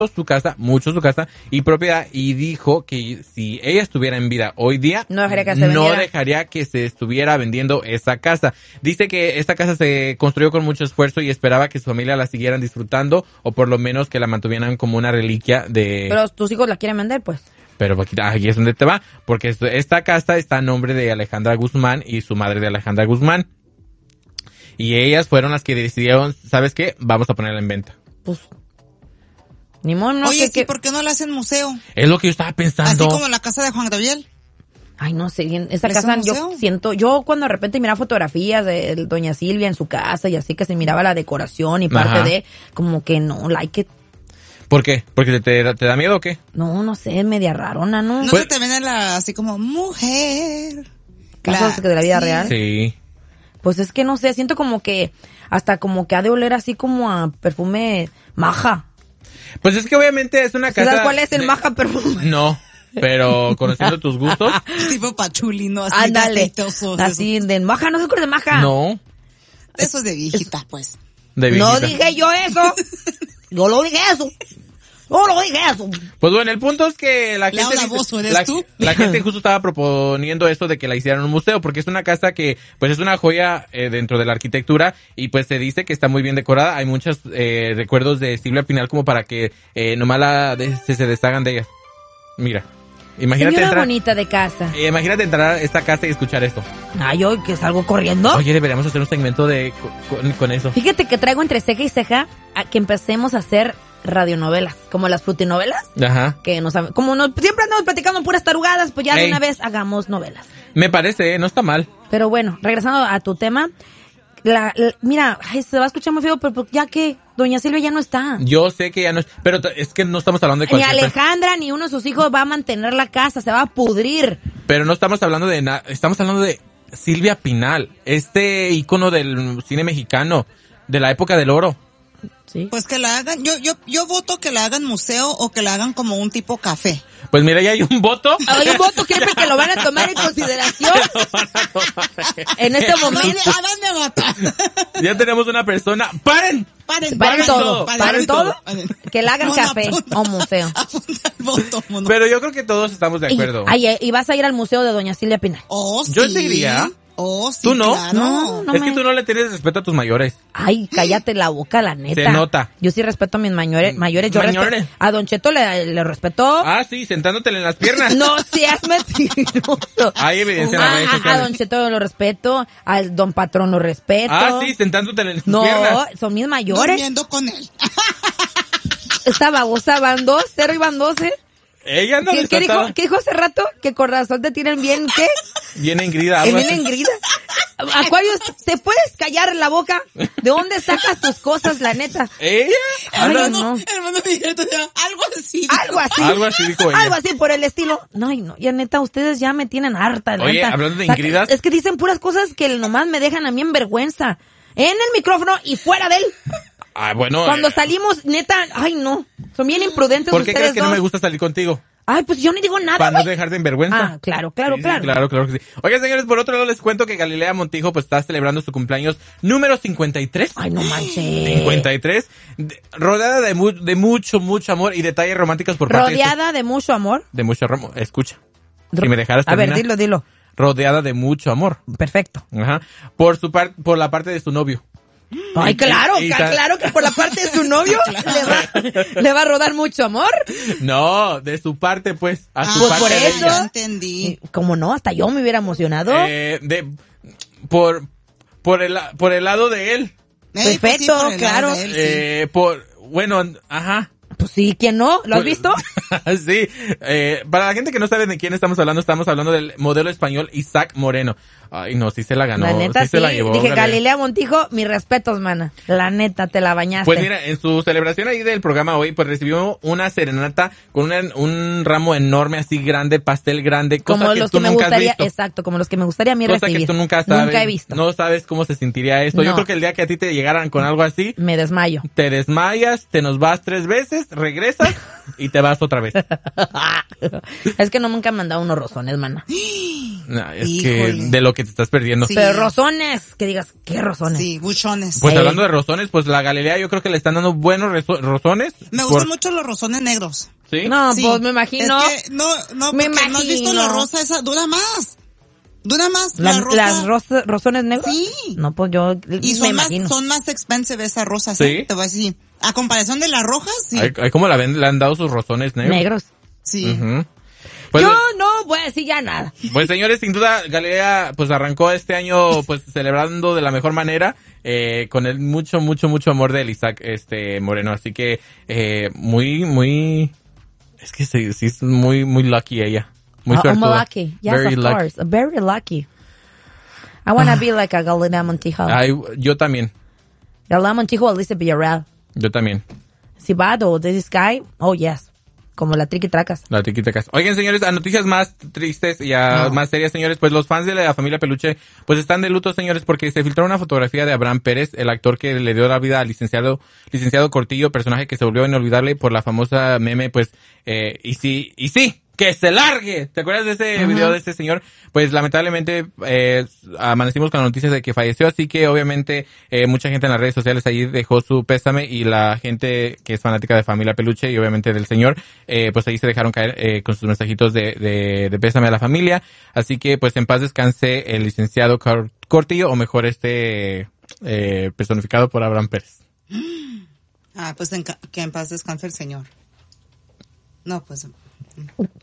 su casa y propiedad, y dijo que si ella estuviera en vida hoy día, no dejaría que se estuviera vendiendo esa casa. Dice que esta casa se construyó con mucho esfuerzo y esperaba que su familia la siguieran disfrutando, o por lo menos que la mantuvieran como una reliquia de... Pero tus hijos la quieren vender, pues. Pero aquí es donde te va, porque esta casa está a nombre de Alejandra Guzmán y su madre de Alejandra Guzmán. Y ellas fueron las que decidieron, ¿sabes qué? Vamos a ponerla en venta. Pues... Ni modo, no. Oye, ¿por qué no la hacen museo? Es lo que yo estaba pensando. Así como la casa de Juan Gabriel. Ay, no sé, esa casa yo cuando de repente miraba fotografías de doña Silvia en su casa y así que se miraba la decoración y parte de, como que no, like it. ¿Por qué? ¿Porque te da miedo o qué? No sé, es media rarona, ¿no? ¿No se te ven así como mujer? ¿Casos de la vida real? Sí. Pues es que no sé, siento como que hasta como que ha de oler así como a perfume maja. Pues es que obviamente es una casa... ¿Sabes cuál es el maja perfume? No, pero conociendo tus gustos... Tipo pachuli, ¿no? Así aceitoso. Así de maja, ¿no se acuerda de maja? No. Eso es de viejita, pues. De viejita. No dije yo eso. Yo lo dije eso. Pues bueno, el punto es que la gente... La gente justo estaba proponiendo esto de que la hicieran un museo, porque es una casa que pues es una joya dentro de la arquitectura, y pues se dice que está muy bien decorada. Hay muchos recuerdos de Silvia Pinal como para que nomás se deshagan de ellas. Mira. Imagínate Señora entrar, bonita de casa. Imagínate entrar a esta casa y escuchar esto. Ay, hoy que salgo corriendo. Oye, deberíamos hacer un segmento con eso. Fíjate que traigo entre ceja y ceja a que empecemos a hacer radionovelas, como las frutinovelas. Ajá. Que siempre andamos platicando puras tarugadas, pues ya de una vez hagamos novelas. Me parece, no está mal. Pero bueno, regresando a tu tema, mira, se va a escuchar muy feo, pero ya que doña Silvia ya no está. Yo sé que ya no es, pero es que no estamos hablando de cualquier... Ni Alejandra ni uno de sus hijos va a mantener la casa, se va a pudrir. Pero no estamos hablando de nada, estamos hablando de Silvia Pinal, este ícono del cine mexicano, de la época del oro. Sí. Pues que la hagan, yo voto que la hagan museo o que la hagan como un tipo café. Pues mira, ya hay un voto. Hay un voto que lo van a tomar en consideración. En este momento. Háganme matar. Ya tenemos una persona. ¡Paren! Paren todo. Que la hagan café o museo. Voto, pero yo creo que todos estamos de acuerdo. Y vas a ir al museo de doña Silvia Pinal. Oh, sí. Yo te diría. Oh, sí, ¿Tú no? Claro. No es que tú no le tienes respeto a tus mayores. Ay, cállate la boca, la neta. Se nota. Yo sí respeto a mis mayores. Yo respeto. A Don Cheto le respetó. Ah, sí, sentándotele en las piernas. No seas mentiroso. Hay evidencia en las redes sociales. A Don Cheto lo respeto. Al Don Patrón lo respeto. Ah, sí, sentándotele en las piernas. No, son mis mayores. Durmiendo con él. Esta babosa van 2, 0 y van 12. Ella no ¿Qué dijo hace rato? Que con razón te tienen bien, ¿qué? Bien engrida. Bien engrida. Acuarios, ¿te puedes callar la boca? ¿De dónde sacas tus cosas, la neta? ¿Ella? Ay, no. Hermano Miguel, algo así. Algo así dijo ella. Algo así por el estilo. No, ya neta, ustedes ya me tienen harta, neta. Oye, hablando de ingridas. Es que dicen puras cosas que nomás me dejan a mí en vergüenza. En el micrófono y fuera de él. Ah, bueno. Cuando salimos, neta, ay no. Son bien imprudentes ¿Por qué ustedes crees que no me gusta salir contigo? Ay, pues yo no digo nada, para no dejarte en vergüenza. Ah, claro. Sí, claro que sí. Oigan, señores, por otro lado les cuento que Galilea Montijo pues está celebrando su cumpleaños número 53. Ay, no manches. 53. Rodeada de mucho amor y detalles románticos por parte ¿Rodeada de mucho amor? De mucho amor. Escucha. Si me dejaras terminar. A ver, dilo. Rodeada de mucho amor. Perfecto. Ajá. Por la parte de su novio. Ay, claro que por la parte de su novio le va a rodar mucho amor. No, de su parte, pues. A su pues parte por eso. Ya entendí. ¿Cómo no? Hasta yo me hubiera emocionado. Por el lado de él. Perfecto, pues sí, claro. Él, sí. Ajá. Pues sí, ¿quién no? ¿Lo has visto? Sí. Para la gente que no sabe de quién estamos hablando del modelo español Isaac Moreno. Ay, no, sí se la ganó. La neta, se la llevó. Dije, Galilea Montijo, mis respetos, mana. La neta, te la bañaste. Pues mira, en su celebración ahí del programa hoy, pues recibió una serenata con un ramo enorme, así grande, pastel grande, cosa como que los tú que me nunca gustaría, has visto. exacto, como los que me gustaría a mí cosa recibir. Que tú nunca sabes. Nunca he visto. No sabes cómo se sentiría esto. No. Yo creo que el día que a ti te llegaran con algo así, me desmayo. Te desmayas, te nos vas 3 veces, regresas y te vas otra vez. Es que no nunca me han dado unos rosones, mana. No, es que de lo que te estás perdiendo. Sí. Pero rozones, que digas, ¿qué rozones? Sí, buchones. Pues hablando de rozones, pues la Galilea yo creo que le están dando buenos rozones. Me gustan mucho los rozones negros. ¿Sí? No, pues me imagino. Es que, no, ¿no has visto la rosa esa? Dura más. ¿Las rozones negros? Sí. No, pues yo y me imagino. Son más expensive esas rosas, ¿sí? Te voy a decir. A comparación de las rojas, sí. Hay como le han dado sus rozones negros. Sí. Pues, yo no voy a decir ya nada. Pues señores, sin duda Galilea pues arrancó este año pues celebrando de la mejor manera con el mucho amor de Isaac Moreno, así que muy es que sí es muy lucky ella. Muy suertuda. Lucky. Yes, very of course. Very lucky. I want to be like a Galilea Montijo. Yo también. Galilea Montijo o Elizabeth Villarreal. Yo también. Si bad o this guy, oh yes. Como la triquitracas. La triquitracas. Oigan, señores, a noticias más tristes y más serias, señores, pues los fans de la familia Peluche, pues están de luto, señores, porque se filtró una fotografía de Abraham Pérez, el actor que le dio la vida al licenciado Cortillo, personaje que se volvió inolvidable por la famosa meme, pues, y sí, que se largue. ¿Te acuerdas de ese video de este señor? Pues lamentablemente amanecimos con la noticia de que falleció, así que obviamente mucha gente en las redes sociales ahí dejó su pésame y la gente que es fanática de Familia Peluche y obviamente del señor, pues ahí se dejaron caer con sus mensajitos de pésame a la familia. Así que pues en paz descanse el licenciado Cortillo, o mejor personificado por Abraham Pérez. Pues que en paz descanse el señor. No, pues...